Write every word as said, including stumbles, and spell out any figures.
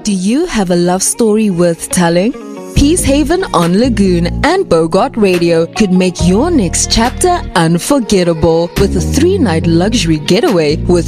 Do you have a love story worth telling? Peace Haven on Lagoon and Bogart Radio could make your next chapter unforgettable with a three-night luxury getaway with